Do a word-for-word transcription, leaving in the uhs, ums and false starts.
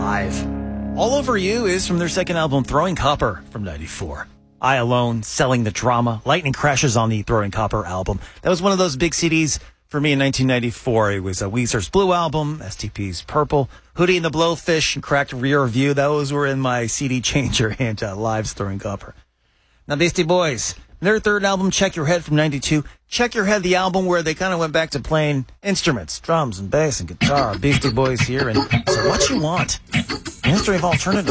live. All Over You is from their second album, Throwing Copper, from ninety-four. I Alone, Selling the Drama, Lightning Crashes on the Throwing Copper album. That was one of those big C Ds for me in nineteen ninety-four. It was a Weezer's Blue album, S T P's Purple, Hootie and the Blowfish, and Cracked Rear View. Those were in my C D changer, and uh, Live's Throwing Copper. Now, Beastie Boys, their third album, Check Your Head, from ninety-two. Check Your Head, the album where they kind of went back to playing instruments, drums and bass and guitar. Beastie Boys here, and so What You Want, the history of alternative